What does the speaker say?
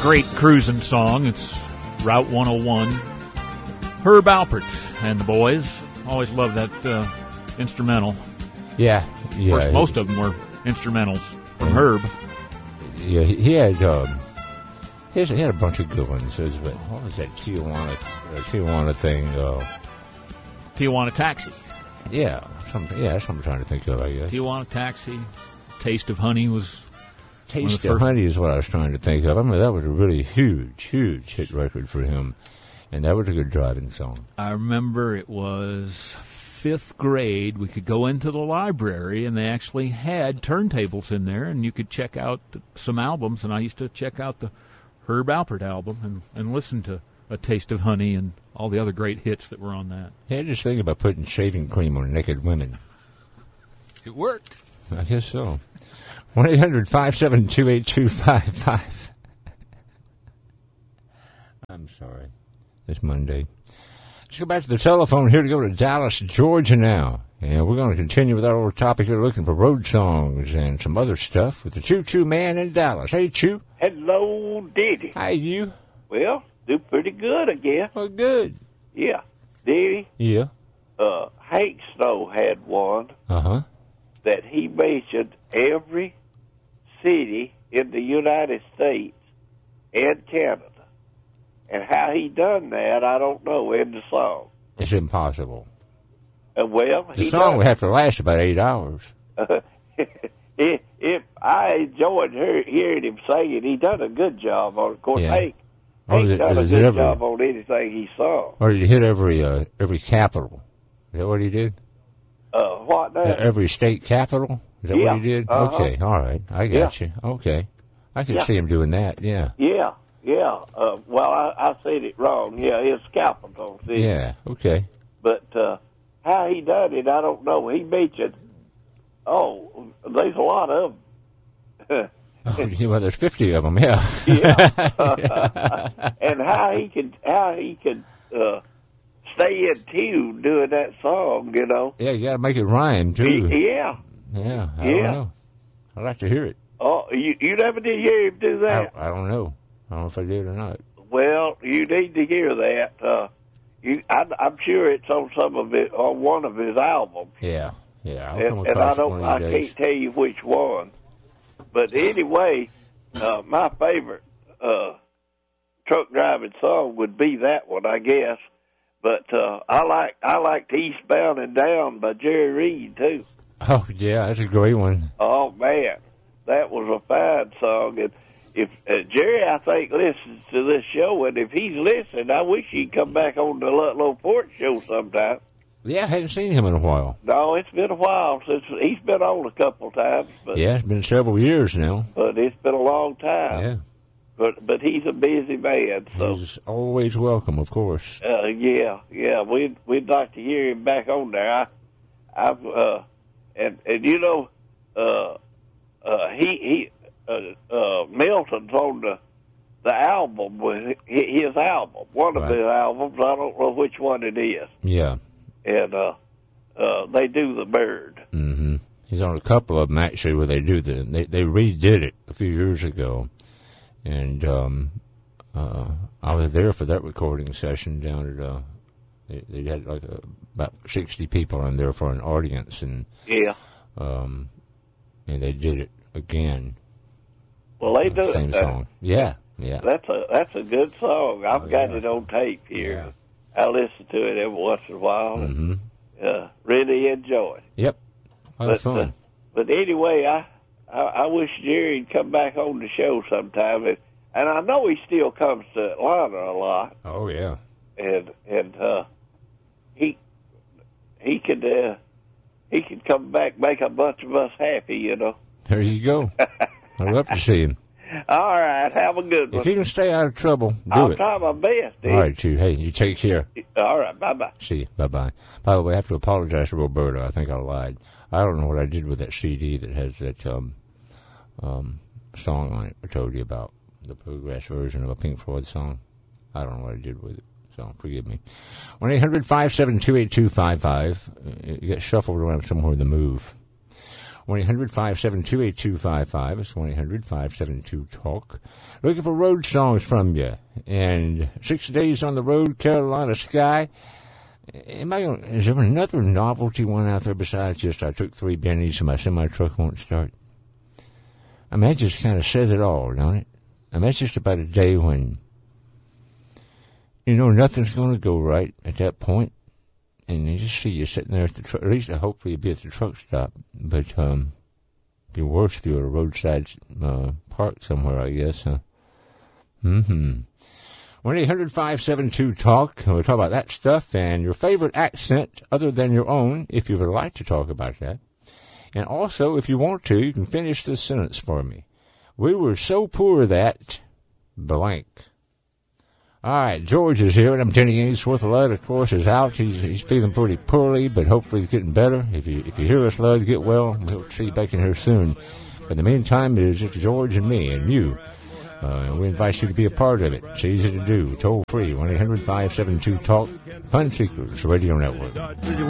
great cruising song. It's Route 101. Herb Alpert and the boys. Always loved that instrumental. Yeah. Of course, most of them were instrumentals from Herb. Yeah, he had a bunch of good ones. What was that Tijuana thing? Tijuana Taxi. Yeah, that's what I'm trying to think of, I guess. Tijuana Taxi. Taste of Honey was... Taste of Honey is what I was trying to think of. I mean, that was a really huge hit record for him. And that was a good driving song. I remember it was 5th grade. We could go into the library, and they actually had turntables in there, and you could check out some albums. And I used to check out the Herb Alpert album and listen to A Taste of Honey and all the other great hits that were on that. Yeah, just think about putting shaving cream on naked women. It worked. I guess so. 1-800-572-8255. I'm sorry. It's Monday. Let's go back to the telephone here to go to Dallas, Georgia now. And we're going to continue with our old topic here, looking for road songs and some other stuff with the Choo Choo Man in Dallas. Hey, Choo. Hello, Diddy. Hi, you. Well, do pretty good, I guess. Oh, good. Yeah. Diddy? Yeah. Hank Snow had one that he mentioned every city in the United States and Canada. And how he done that, I don't know, in the song. It's impossible. Well, the song would have to last about 8 hours. If I enjoyed hearing him sing it, he done a good job on it. Of course, Hank done a good job on anything he sung. Or did he hit every capital? Is that what he did? What now? Every state capital? Is that what he did? Okay, all right. I got you. Okay. I can see him doing that, yeah. Yeah. Well, I said it wrong. Yeah, it's capital. See? Yeah, okay. But how he done it, I don't know. He mentioned, there's a lot of them. Well, there's 50 of them, yeah. And how he could stay in tune doing that song, you know. Yeah, you got to make it rhyme, too. Yeah. Yeah, I don't know. I'd like to hear it. Oh, you never did hear him do that? I don't know. I don't know if I did or not. Well, you need to hear that. I'm sure it's on on one of his albums. Yeah. I'll come and across it one of these days. Can't tell you which one. But anyway, my favorite truck driving song would be that one, I guess. But I liked Eastbound and Down by Jerry Reed too. Oh yeah, that's a great one. Oh man, that was a fine song. And if Jerry, I think, listens to this show, and if he's listening, I wish he'd come back on the Ludlow Port show sometime. Yeah, I hadn't seen him in a while. No, it's been a while since he's been on a couple of times. But, yeah, it's been several years now. But it's been a long time. Yeah. But he's a busy man. So he's always welcome, of course. Yeah. We'd like to hear him back on there. And you know, Milton's on the album with his album, one of his albums. I don't know which one it is. Yeah. And they do The Bird. Mm-hmm. He's on a couple of them actually where they do they redid it a few years ago, and I was there for that recording session down at they had like about 60 people in there for an audience, and and they did it again. Well, they do same song. Yeah. That's a good song. I've got it on tape here. Yeah. I listen to it every once in a while. Mm-hmm. Really enjoy it. Yep. That's fun. But anyway, I wish Jerry'd come back on the show sometime. And I know he still comes to Atlanta a lot. Oh yeah. And he could come back, make a bunch of us happy, you know. There you go. I'd love to see him. All right, have a good one. If you can stay out of trouble, I'll try my best, dude. All right, you. Hey, you take care. All right, bye-bye. See you. Bye-bye. By the way, I have to apologize to Roberta. I think I lied. I don't know what I did with that CD that has that song on it I told you about, the bluegrass version of a Pink Floyd song. I don't know what I did with it, so forgive me. 1-800-572-8255. You got shuffled around somewhere in the move. 1-800-572-8255. It's 1-800-572-TALK. Looking for road songs from you. And 6 days on the road, Carolina Sky. Is there another novelty one out there besides just I took 3 bennies and my semi-truck won't start? I mean, that just kind of says it all, don't it? I mean, that's just about a day when, nothing's going to go right at that point. And you just see you sitting there at the truck. At least hopefully you'll be at the truck stop. But it'd be worse if you were at a roadside park somewhere, I guess. Huh? 1-800-572-TALK. We'll talk about that stuff and your favorite accent other than your own, if you would like to talk about that. And also, if you want to, you can finish this sentence for me. We were so poor that blank. All right, George is here, and I'm telling you, Ainsworth Lud, of course, is out. He's feeling pretty poorly, but hopefully he's getting better. If you hear us, Lud, get well. We'll see you back in here soon. But in the meantime, it is just George and me and you. We invite you to be a part of it. It's easy to do. Toll free, 1-800-572-TALK. Fun Seekers Radio Network.